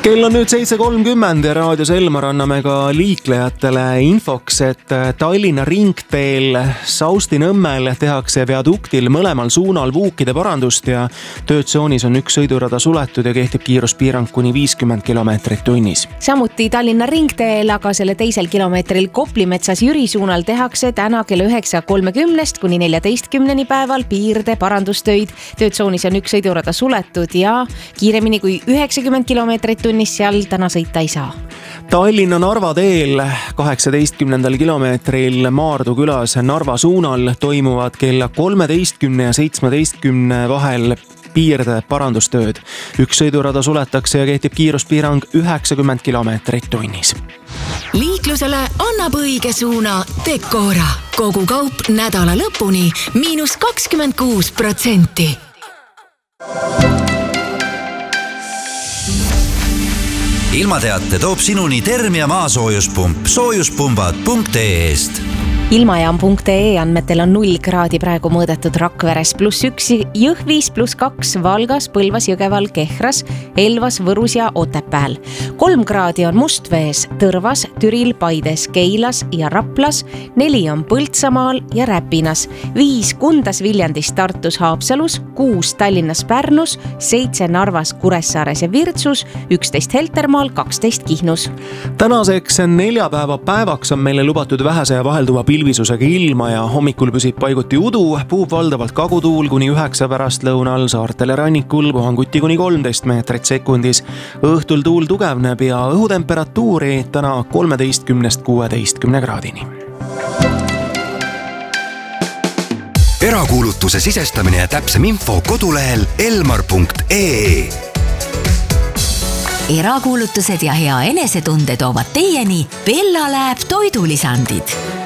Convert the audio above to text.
Kell on nüüd 7.30 ja raadios Elmar anname ka liiklejatele infoks, et Tallinna ringteel Saustinõmmel tehakse viaduktil mõlemal suunal vuukide parandust ja töötsoonis on üks sõidurada suletud ja kehtib kiiruspiirang kuni 50 kilomeetrit tunnis. Samuti Tallinna ringteel, aga selle teisel kilomeetril Koplimetsas Jüri suunal tehakse täna kell 9.30 kuni 14 päeval piirde parandustöid. Töötsoonis on üks sõidurada suletud ja kiiremini kui 90 kilomeetrit tunnis seal täna sõita ei saa. Tallinna Narva teel 18. kilomeetril Maardu külas Narva suunal toimuvad kella 13 ja 17 vahel piirde parandustööd. Üks sõidurada suletakse ja kehtib kiiruspiirang 90 kilomeetrit tunnis. Liiklusele annab õige suuna Decora. Kogu kaup nädala lõpuni -26%. Ilmateate toob sinuni Termia maasoojuspump soojuspumbad.ee-st. Ilmajaam.ee andmetel on 0 kraadi praegu mõõdetud Rakveres, +1 Jõhvis, +2 Valgas, Põlvas, Jõgeval, Kehras, Elvas, Võrus ja Otepääl. 3 kraadi on Mustvees, Tõrvas, Türil, Paides, Keilas ja Raplas, 4 on Põltsamaal ja Räpinas, 5 Kundas, Viljandis, Tartus, Haapsalus, 6 Tallinnas, Pärnus, 7 Narvas, Kuressaares ja Virtsus, 11 Heltermaal, 12 Kihnus. Tänaseks neljapäeva päevaks on meile lubatud vähese ja vahelduva pilvisusega ilma ja hommikul püsib paiguti udu, puhub valdavalt kagutuul kuni 9 pärastlõunal, saartel ja rannikul puhanguti kuni 13 meetrit sekundis. Õhtul tuul tugevneb ja õhutemperatuuri täna 13–16 kraadini. Erakuulutuse sisestamine ja täpsem info kodulehel elmar.ee. Erakuulutused ja hea enesetunde toovad teieni Bella Lab toidulisandid.